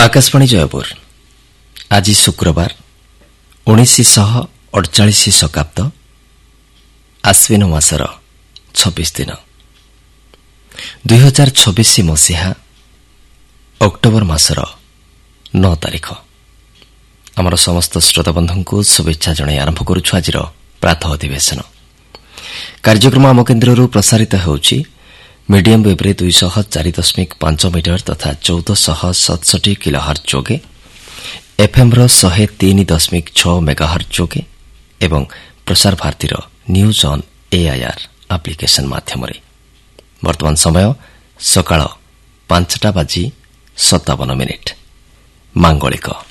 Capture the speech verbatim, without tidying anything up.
आकाशवाणी जयपुर आज शुक्रवार उन्नीस अड़चाश शकाब्द आश्विन मासर छब्बीस दिन दुई हजार छब्बीस मसीहा अक्टोबर मासर नौ तारिख आमर समस्त श्रोताबंधु को शुभेच्छा जणाई आरंभ करुछु आज प्रातः अधिवेशन कार्यक्रम आम केन्द्र प्रसारित होउछि मीडियम वेब्रे दुई सह चार दशमिक पांच मीटर तथा चौदह सह सतसठी किलोहर्ट्ज जोगे एफएम रो शहे तीन दशमिक छ मेगाहर्ट्ज जोगे एवं प्रसार भारतीर न्यूज ऑन एआईआर एप्लिकेशन माध्यम वर्तमान समय सकाळ पांचटा बाजी सत्तावन मिनिट मांगलिक।